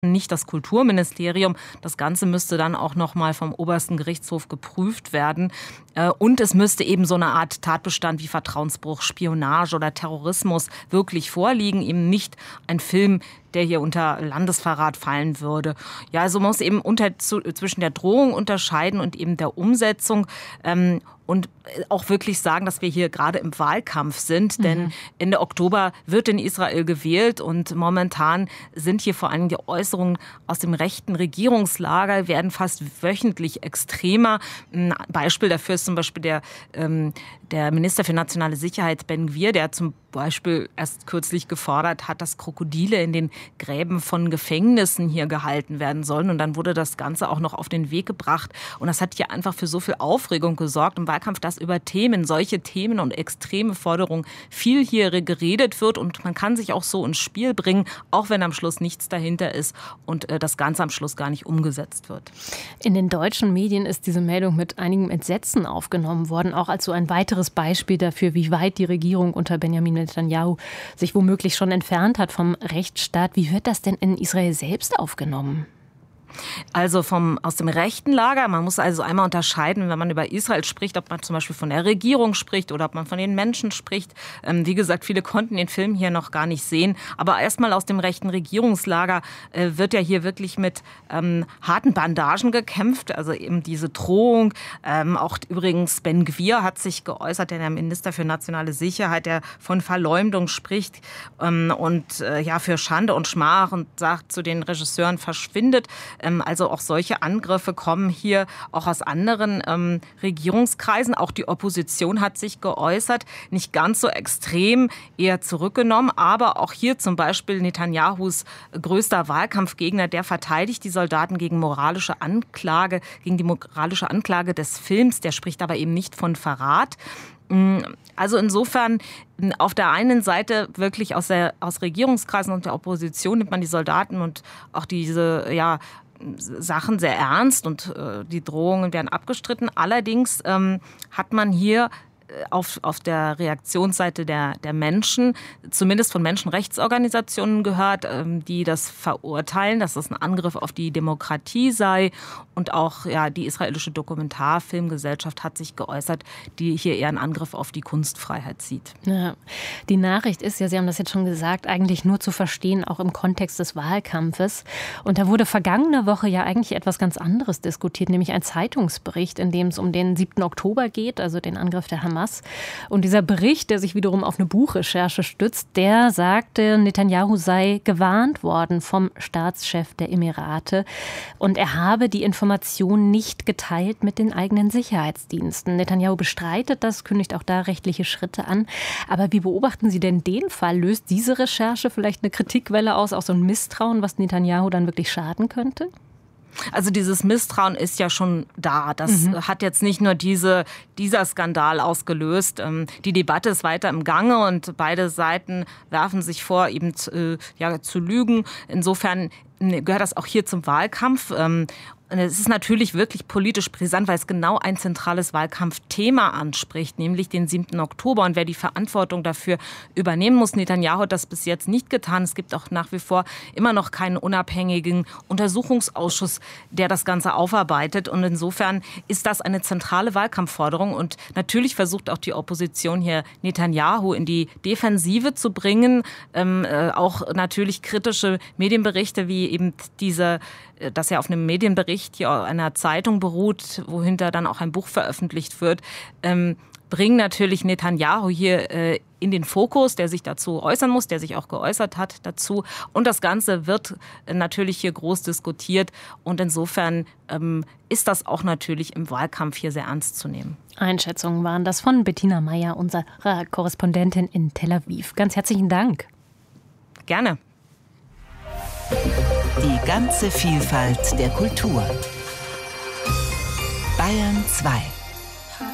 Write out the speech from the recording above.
nicht das Kulturministerium. Das Ganze müsste dann auch noch mal vom obersten Gerichtshof geprüft werden. Und es müsste eben so eine Art Tatbestand wie Vertrauensbruch, Spionage oder Terrorismus wirklich vorliegen. Eben nicht ein Film, der hier unter Landesverrat fallen würde. Ja, also man muss eben zwischen der Drohung unterscheiden und eben der Umsetzung. Und auch wirklich sagen, dass wir hier gerade im Wahlkampf sind. Denn Ende Oktober wird in Israel gewählt und momentan sind hier vor allem die Äußerungen aus dem rechten Regierungslager, werden fast wöchentlich extremer. Ein Beispiel dafür ist zum Beispiel der Minister für nationale Sicherheit, Ben-Gvir, der zum Beispiel erst kürzlich gefordert hat, dass Krokodile in den Gräben von Gefängnissen hier gehalten werden sollen. Und dann wurde das Ganze auch noch auf den Weg gebracht. Und das hat hier einfach für so viel Aufregung gesorgt im Wahlkampf, dass über solche Themen und extreme Forderungen viel hier geredet wird. Und man kann sich auch so ins Spiel bringen, auch wenn am Schluss nichts dahinter ist und das Ganze am Schluss gar nicht umgesetzt wird. In den deutschen Medien ist diese Meldung mit einigem Entsetzen aufgenommen worden, auch als so ein weiteres Beispiel dafür, wie weit die Regierung unter Benjamin Netanyahu sich womöglich schon entfernt hat vom Rechtsstaat. Wie wird das denn in Israel selbst aufgenommen? Also aus dem rechten Lager, man muss also einmal unterscheiden, wenn man über Israel spricht, ob man zum Beispiel von der Regierung spricht oder ob man von den Menschen spricht. Wie gesagt, viele konnten den Film hier noch gar nicht sehen. Aber erstmal aus dem rechten Regierungslager wird ja hier wirklich mit harten Bandagen gekämpft. Also eben diese Drohung. Auch übrigens Ben-Gvir hat sich geäußert, der Minister für nationale Sicherheit, der von Verleumdung spricht und für Schande und Schmach und sagt zu den Regisseuren, verschwindet. Also auch solche Angriffe kommen hier auch aus anderen Regierungskreisen. Auch die Opposition hat sich geäußert, nicht ganz so extrem, eher zurückgenommen. Aber auch hier zum Beispiel Netanyahus größter Wahlkampfgegner, der verteidigt die Soldaten gegen die moralische Anklage des Films. Der spricht aber eben nicht von Verrat. Also insofern auf der einen Seite wirklich aus Regierungskreisen und der Opposition nimmt man die Soldaten und auch diese Sachen sehr ernst und die Drohungen werden abgestritten. Allerdings hat man hier auf der Reaktionsseite der Menschen, zumindest von Menschenrechtsorganisationen gehört, die das verurteilen, dass das ein Angriff auf die Demokratie sei. Und auch die israelische Dokumentarfilmgesellschaft hat sich geäußert, die hier eher einen Angriff auf die Kunstfreiheit sieht. Ja, die Nachricht ist ja, Sie haben das jetzt schon gesagt, eigentlich nur zu verstehen, auch im Kontext des Wahlkampfes. Und da wurde vergangene Woche ja eigentlich etwas ganz anderes diskutiert, nämlich ein Zeitungsbericht, in dem es um den 7. Oktober geht, also den Angriff der Hamas. Und dieser Bericht, der sich wiederum auf eine Buchrecherche stützt, der sagte, Netanyahu sei gewarnt worden vom Staatschef der Emirate und er habe die Informationen nicht geteilt mit den eigenen Sicherheitsdiensten. Netanyahu bestreitet das, kündigt auch da rechtliche Schritte an. Aber wie beobachten Sie denn den Fall? Löst diese Recherche vielleicht eine Kritikwelle aus, auch so ein Misstrauen, was Netanyahu dann wirklich schaden könnte? Also dieses Misstrauen ist ja schon da. Das hat jetzt nicht nur dieser Skandal ausgelöst. Die Debatte ist weiter im Gange und beide Seiten werfen sich vor, eben zu lügen. Insofern gehört das auch hier zum Wahlkampf. Es ist natürlich wirklich politisch brisant, weil es genau ein zentrales Wahlkampfthema anspricht, nämlich den 7. Oktober. Und wer die Verantwortung dafür übernehmen muss, Netanyahu hat das bis jetzt nicht getan. Es gibt auch nach wie vor immer noch keinen unabhängigen Untersuchungsausschuss, der das Ganze aufarbeitet. Und insofern ist das eine zentrale Wahlkampfforderung. Und natürlich versucht auch die Opposition hier Netanyahu in die Defensive zu bringen. Auch natürlich kritische Medienberichte wie eben dass er auf einem Medienbericht hier einer Zeitung beruht, wohinter dann auch ein Buch veröffentlicht wird, bringen natürlich Netanyahu hier in den Fokus, der sich dazu äußern muss, der sich auch geäußert hat dazu. Und das Ganze wird natürlich hier groß diskutiert. Und insofern ist das auch natürlich im Wahlkampf hier sehr ernst zu nehmen. Einschätzungen waren das von Bettina Meyer, unserer Korrespondentin in Tel Aviv. Ganz herzlichen Dank. Gerne. Die ganze Vielfalt der Kultur. Bayern 2